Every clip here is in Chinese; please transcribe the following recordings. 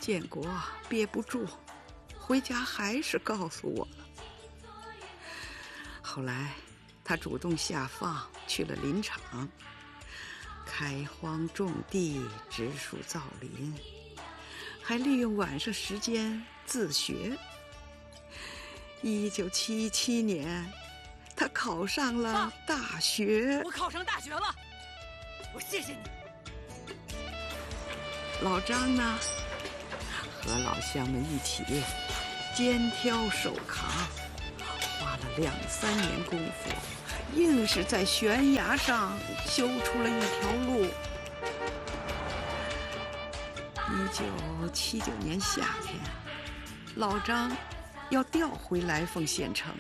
建国憋不住，回家还是告诉我了。后来他主动下放去了林场，开荒种地，植树造林，还利用晚上时间自学。1977年，他考上了大学。 我考上大学了，我谢谢你。 老张呢，和老乡们一起肩挑手扛，花了2、3年功夫，硬是在悬崖上修出了一条路。1979年夏天，老张要调回来凤县城。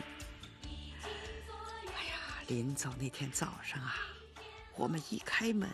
哎呀，临走那天早上啊，我们一开门，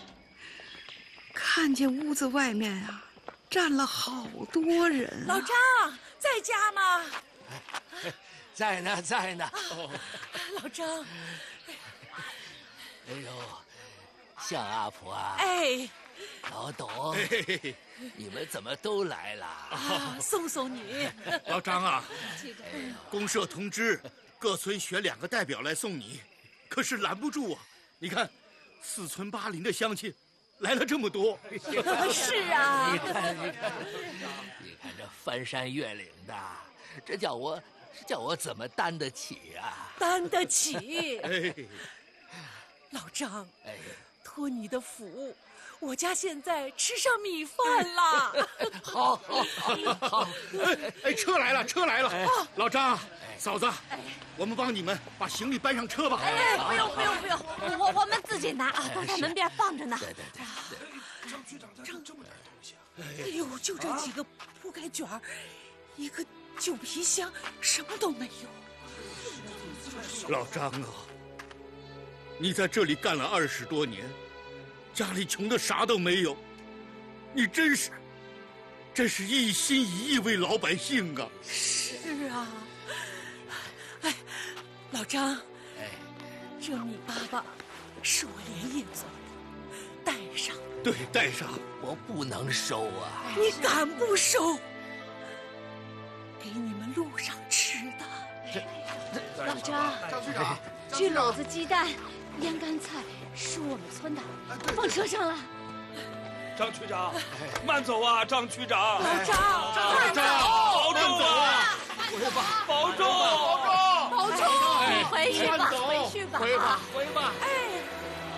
看见屋子外面啊站了好多人。 老张在家吗？ 在呢，在呢。 老张， 哎呦，向阿婆啊！ 哎， 老董，你们怎么都来了？ 送送你。 老张啊，公社通知各村选2个代表来送你，可是拦不住啊！你看，4村8邻的乡亲来了这么多。 是啊， 你看这翻山越岭的，这叫我怎么担得起啊？ 担得起。 哎， 老张， 哎， 托你的福，我家现在吃上米饭了。 好， 哎，车来了，车来了！老张，嫂子，我们帮你们把行李搬上车吧。 哎，不用，我们自己拿啊，都在门边放着呢。 对。 张局长带这么点东西啊？ 哎呦，就这几个铺盖卷儿，一个旧皮箱，什么都没有。 老张啊，你在这里干了20多年，家里穷的啥都没有，你真是一心一意为老百姓啊！ 是啊，哎，老张， 哎， 这米粑粑是我连夜做的，带上。 对，带上。 我不能收啊！ 你敢不收？给你们路上吃的。 老张， 张局长， 这篓子鸡蛋、腌干菜是我们村的，放车上了。 张区长，慢走啊，张区长。 老张， 慢走，保重啊！保重， 保重，你回去吧，回去吧， 回吧。 哎。